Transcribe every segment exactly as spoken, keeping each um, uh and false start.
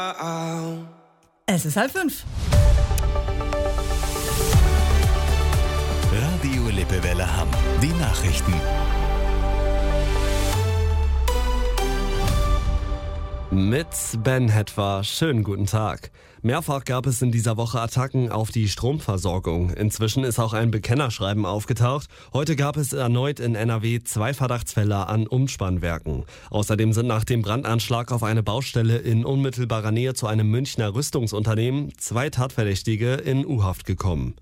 Es ist halb fünf. Radio Lippewelle Hamm. Die Nachrichten. Mit Ben Hetwa, schönen guten Tag. Mehrfach gab es in dieser Woche Attacken auf die Stromversorgung. Inzwischen ist auch ein Bekennerschreiben aufgetaucht. Heute gab es erneut in N R W zwei Verdachtsfälle an Umspannwerken. Außerdem sind nach dem Brandanschlag auf eine Baustelle in unmittelbarer Nähe zu einem Münchner Rüstungsunternehmen zwei Tatverdächtige in U-Haft gekommen.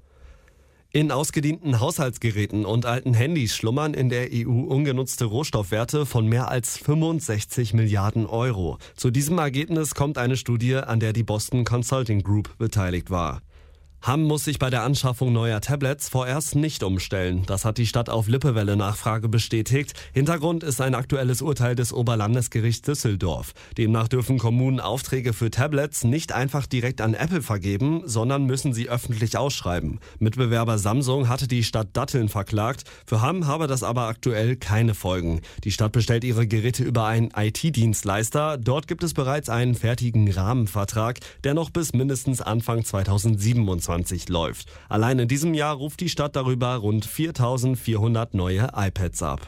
In ausgedienten Haushaltsgeräten und alten Handys schlummern in der E U ungenutzte Rohstoffwerte von mehr als fünfundsechzig Milliarden Euro. Zu diesem Ergebnis kommt eine Studie, an der die Boston Consulting Group beteiligt war. Hamm muss sich bei der Anschaffung neuer Tablets vorerst nicht umstellen. Das hat die Stadt auf Lippewelle-Nachfrage bestätigt. Hintergrund ist ein aktuelles Urteil des Oberlandesgerichts Düsseldorf. Demnach dürfen Kommunen Aufträge für Tablets nicht einfach direkt an Apple vergeben, sondern müssen sie öffentlich ausschreiben. Mitbewerber Samsung hatte die Stadt Datteln verklagt. Für Hamm habe das aber aktuell keine Folgen. Die Stadt bestellt ihre Geräte über einen I T-Dienstleister. Dort gibt es bereits einen fertigen Rahmenvertrag, der noch bis mindestens Anfang zweitausendsiebenundzwanzig läuft. Allein in diesem Jahr ruft die Stadt darüber rund viertausendvierhundert neue iPads ab.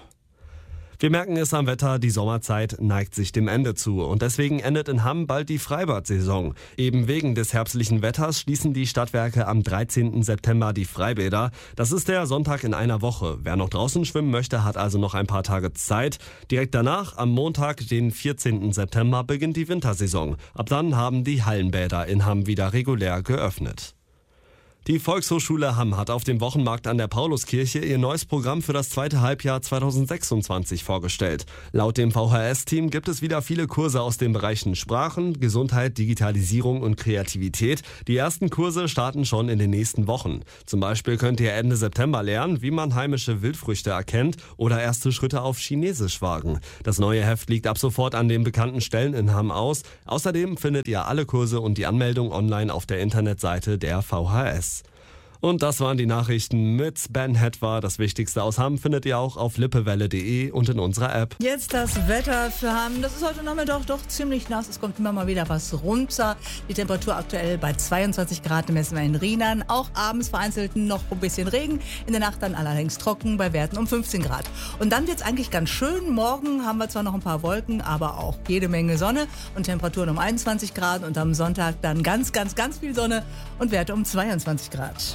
Wir merken es am Wetter, die Sommerzeit neigt sich dem Ende zu und deswegen endet in Hamm bald die Freibad-Saison. Eben wegen des herbstlichen Wetters schließen die Stadtwerke am dreizehnten September die Freibäder. Das ist der Sonntag in einer Woche. Wer noch draußen schwimmen möchte, hat also noch ein paar Tage Zeit. Direkt danach, am Montag, den vierzehnten September, beginnt die Wintersaison. Ab dann haben die Hallenbäder in Hamm wieder regulär geöffnet. Die Volkshochschule Hamm hat auf dem Wochenmarkt an der Pauluskirche ihr neues Programm für das zweite Halbjahr zweitausendsechsundzwanzig vorgestellt. Laut dem V H S-Team gibt es wieder viele Kurse aus den Bereichen Sprachen, Gesundheit, Digitalisierung und Kreativität. Die ersten Kurse starten schon in den nächsten Wochen. Zum Beispiel könnt ihr Ende September lernen, wie man heimische Wildfrüchte erkennt oder erste Schritte auf Chinesisch wagen. Das neue Heft liegt ab sofort an den bekannten Stellen in Hamm aus. Außerdem findet ihr alle Kurse und die Anmeldung online auf der Internetseite der V H S. Und das waren die Nachrichten mit Ben Hetwa. Das Wichtigste aus Hamm findet ihr auch auf lippewelle punkt de und in unserer App. Jetzt das Wetter für Hamm. Das ist heute Nachmittag doch ziemlich nass. Es kommt immer mal wieder was runter. Die Temperatur aktuell bei zweiundzwanzig Grad messen wir in Rheinland. Auch abends vereinzelt noch ein bisschen Regen. In der Nacht dann allerdings trocken bei Werten um fünfzehn Grad. Und dann wird es eigentlich ganz schön. Morgen haben wir zwar noch ein paar Wolken, aber auch jede Menge Sonne und Temperaturen um einundzwanzig Grad. Und am Sonntag dann ganz, ganz, ganz viel Sonne und Werte um zweiundzwanzig Grad.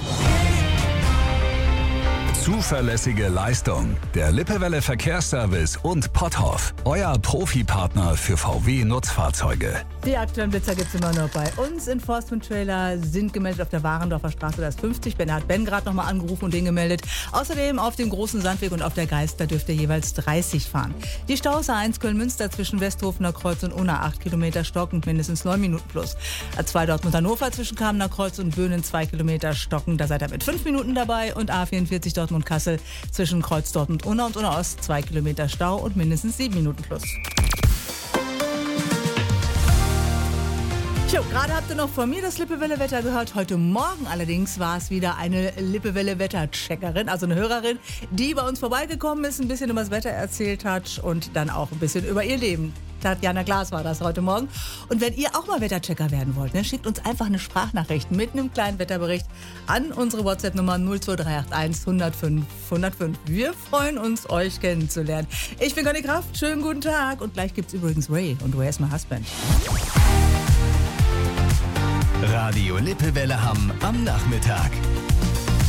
Zuverlässige Leistung. Der Lippewelle Verkehrsservice und Potthoff. Euer Profipartner für V W-Nutzfahrzeuge. Die aktuellen Blitzer gibt es immer nur bei uns. Enforcement-Trailer sind gemeldet auf der Warendorfer Straße, das ist fünfzig. Ben hat Ben gerade nochmal angerufen und den gemeldet. Außerdem auf dem großen Sandweg und auf der Geister dürft ihr jeweils dreißig fahren. Die Staus A eins Köln-Münster zwischen Westhofener Kreuz und Unna acht Kilometer stockend, mindestens neun Minuten plus. A zwei Dortmund-Hannover zwischen Kamener Kreuz und Böhnen zwei Kilometer stockend, da seid ihr mit fünf Minuten dabei. Und A vierundvierzig Dortmund-Kassel zwischen Kreuz Dortmund-Unna und Unna Ost zwei Kilometer Stau und mindestens sieben Minuten plus. Jo, gerade habt ihr noch von mir das Lippewelle-Wetter gehört. Heute Morgen allerdings war es wieder eine Lippewelle-Wetter-Checkerin, also eine Hörerin, die bei uns vorbeigekommen ist, ein bisschen über das Wetter erzählt hat und dann auch ein bisschen über ihr Leben. Tatjana Glas war das heute Morgen. Und wenn ihr auch mal Wetterchecker werden wollt, ne, schickt uns einfach eine Sprachnachricht mit einem kleinen Wetterbericht an unsere WhatsApp-Nummer null zwei drei acht eins null null fünf null null fünf. Wir freuen uns, euch kennenzulernen. Ich bin Conny Kraft, schönen guten Tag. Und gleich gibt's übrigens Ray und Where's My Husband? Radio Lippewelle Hamm am Nachmittag.